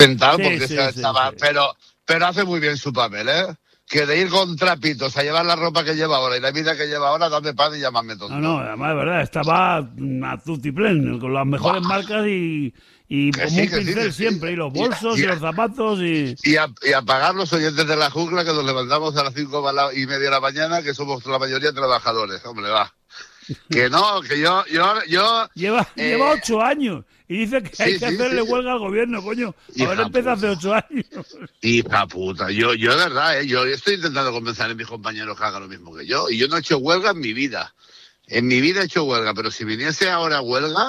sentado Sí, porque sí, se sí, estaba... sí. Pero hace muy bien su papel, ¿eh? Que de ir con trapitos a llevar la ropa que lleva ahora y la vida que lleva ahora, dame pan y llámame tonto. No, además es verdad, estaba a tutiplén, con las mejores Buah. marcas y Que como sí, un que sí, pincel que sí. siempre, y los bolsos y los zapatos y... Y a pagar los oyentes de la jungla que nos levantamos a las 5:30 de la mañana, que somos la mayoría trabajadores. Hombre, va. Que no, que yo Lleva eh, 8 años y dice que hay sí, que sí, hacerle sí. huelga al gobierno, coño. Haber Hija empezado hace puta. 8 años. Hija puta, yo de verdad, yo estoy intentando convencer a mis compañeros que hagan lo mismo que yo, y yo no he hecho huelga en mi vida. En mi vida he hecho huelga, pero si viniese ahora huelga,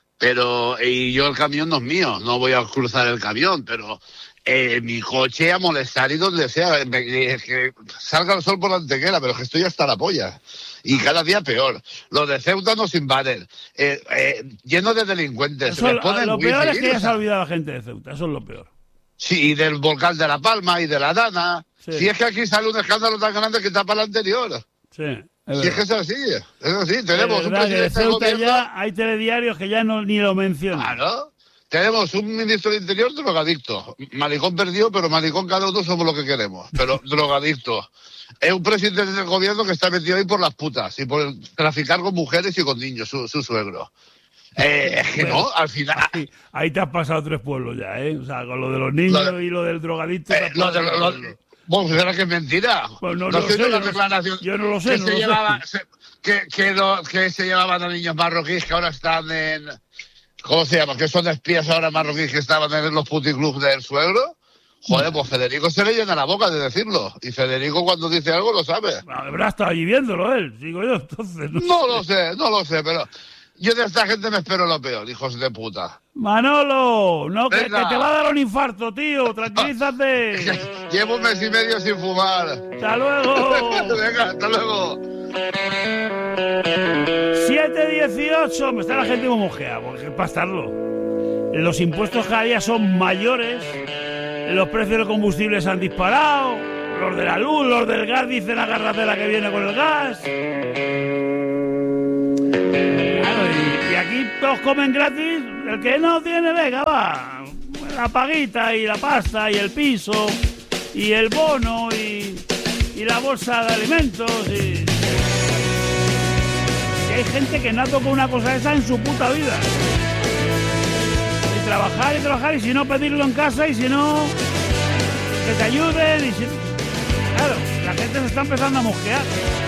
y yo el camión no es mío, no voy a cruzar el camión, pero mi coche a molestar y donde sea, que salga el sol por la antequera, pero que estoy hasta la polla. Y cada día peor. Los de Ceuta nos invaden, llenos de delincuentes. Eso, Les ponen lo peor es wifi, que ya o se ha sea, olvidado la gente de Ceuta, eso es lo peor. sí, y del volcán de La Palma y de la Dana. Sí. Si es que aquí sale un escándalo tan grande que tapa el anterior. Sí, Si es que es así, tenemos es un verdad que de presidente de Ceuta gobierno. ya hay telediarios que ya ni lo mencionan. Claro. Tenemos un ministro de Interior drogadicto. Maricón perdido, pero maricón cada uno somos lo que queremos. Pero drogadicto. Es un presidente del gobierno que está metido ahí por las putas y por traficar con mujeres y con niños, su suegro. Es que no, al final... Ahí te has pasado 3 pueblos ya, ¿eh? O sea, con lo de los niños y lo del drogadicto. Te has lo de, pasado lo- 3 pueblos. Bueno, será que es mentira. Pues no No lo sé sé, la declaración yo no lo sé, que no se lo sé. llevaba, que se llevaban a niños marroquíes que ahora están en... ¿Cómo se llama? Que son espías ahora marroquíes que estaban en los puticlubs del suegro. Joder, pues Federico se le llena la boca de decirlo. Y Federico cuando dice algo lo sabe. Habrá estado allí viéndolo él, digo yo, entonces. No lo sé, pero yo de esta gente me espero lo peor, hijos de puta. Manolo, no, que te Venga. va a dar un infarto, tío, tranquilízate. Llevo 1 mes y medio sin fumar. Hasta luego. Venga, hasta luego. 7:18, me está la gente como mojea, porque es para estarlo. Los impuestos cada día son mayores, los precios del combustible se han disparado, los de la luz, los del gas dicen agárrate la que viene con el gas. Claro, y aquí todos comen gratis, el que no tiene, venga, va. La paguita y la pasta y el piso y el bono y la bolsa de alimentos y hay gente que no ha tocado una cosa esa en su puta vida. Y trabajar y si no pedirlo en casa y si no que te ayuden y si... Claro, la gente se está empezando a mosquear.